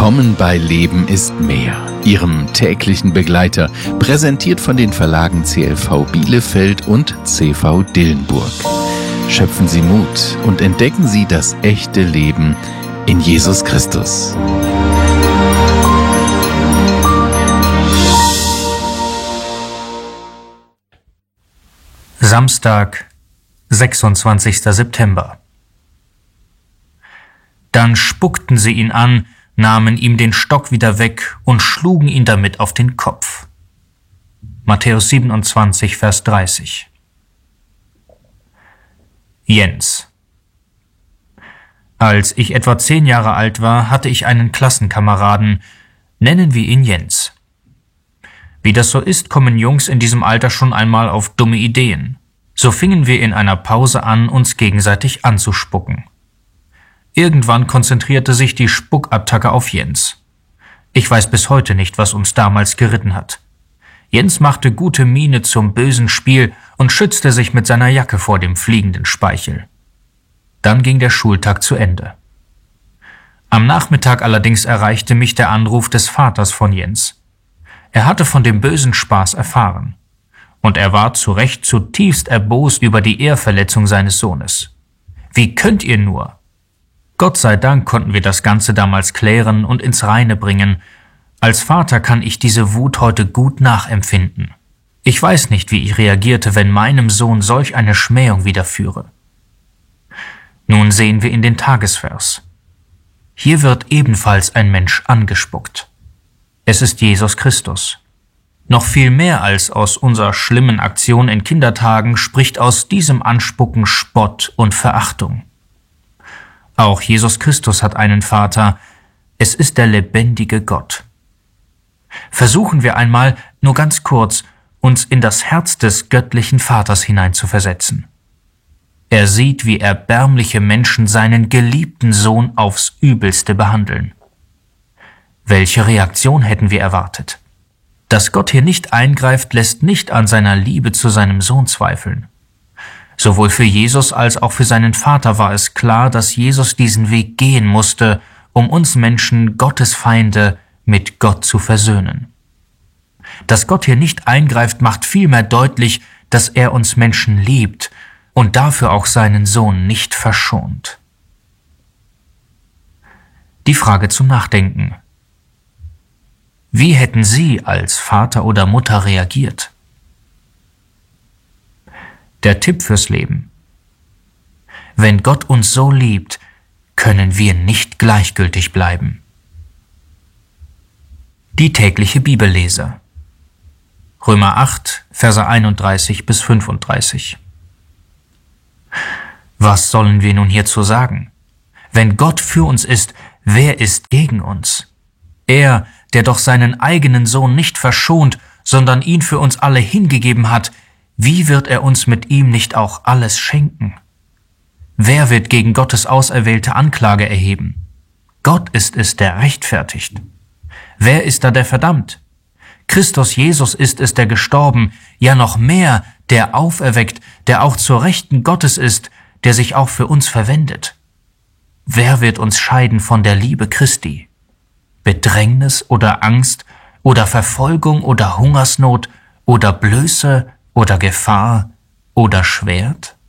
Willkommen bei Leben ist mehr, Ihrem täglichen Begleiter, präsentiert von den Verlagen CLV Bielefeld und CV Dillenburg. Schöpfen Sie Mut und entdecken Sie das echte Leben in Jesus Christus. Samstag, 26. September. Dann spuckten sie ihn an, nahmen ihm den Stock wieder weg und schlugen ihn damit auf den Kopf. Matthäus 27, Vers 30. Jens. Als ich etwa 10 Jahre alt war, hatte ich einen Klassenkameraden, nennen wir ihn Jens. Wie das so ist, kommen Jungs in diesem Alter schon einmal auf dumme Ideen. So fingen wir in einer Pause an, uns gegenseitig anzuspucken. Irgendwann konzentrierte sich die Spuckattacke auf Jens. Ich weiß bis heute nicht, was uns damals geritten hat. Jens machte gute Miene zum bösen Spiel und schützte sich mit seiner Jacke vor dem fliegenden Speichel. Dann ging der Schultag zu Ende. Am Nachmittag allerdings erreichte mich der Anruf des Vaters von Jens. Er hatte von dem bösen Spaß erfahren. Und er war zu Recht zutiefst erbost über die Ehrverletzung seines Sohnes. Wie könnt ihr nur? Gott sei Dank konnten wir das Ganze damals klären und ins Reine bringen. Als Vater kann ich diese Wut heute gut nachempfinden. Ich weiß nicht, wie ich reagierte, wenn meinem Sohn solch eine Schmähung widerführe. Nun sehen wir in den Tagesvers. Hier wird ebenfalls ein Mensch angespuckt. Es ist Jesus Christus. Noch viel mehr als aus unserer schlimmen Aktion in Kindertagen spricht aus diesem Anspucken Spott und Verachtung. Auch Jesus Christus hat einen Vater. Es ist der lebendige Gott. Versuchen wir einmal, nur ganz kurz, uns in das Herz des göttlichen Vaters hineinzuversetzen. Er sieht, wie erbärmliche Menschen seinen geliebten Sohn aufs Übelste behandeln. Welche Reaktion hätten wir erwartet? Dass Gott hier nicht eingreift, lässt nicht an seiner Liebe zu seinem Sohn zweifeln. Sowohl für Jesus als auch für seinen Vater war es klar, dass Jesus diesen Weg gehen musste, um uns Menschen, Gottes Feinde, mit Gott zu versöhnen. Dass Gott hier nicht eingreift, macht vielmehr deutlich, dass er uns Menschen liebt und dafür auch seinen Sohn nicht verschont. Die Frage zum Nachdenken. Wie hätten Sie als Vater oder Mutter reagiert? Der Tipp fürs Leben. Wenn Gott uns so liebt, können wir nicht gleichgültig bleiben. Die tägliche Bibellese. Römer 8, Verse 31 bis 35. Was sollen wir nun hierzu sagen? Wenn Gott für uns ist, wer ist gegen uns? Er, der doch seinen eigenen Sohn nicht verschont, sondern ihn für uns alle hingegeben hat, wie wird er uns mit ihm nicht auch alles schenken? Wer wird gegen Gottes auserwählte Anklage erheben? Gott ist es, der rechtfertigt. Wer ist da, der verdammt? Christus Jesus ist es, der gestorben, ja noch mehr, der auferweckt, der auch zur Rechten Gottes ist, der sich auch für uns verwendet. Wer wird uns scheiden von der Liebe Christi? Bedrängnis oder Angst oder Verfolgung oder Hungersnot oder Blöße oder Gefahr oder Schwert?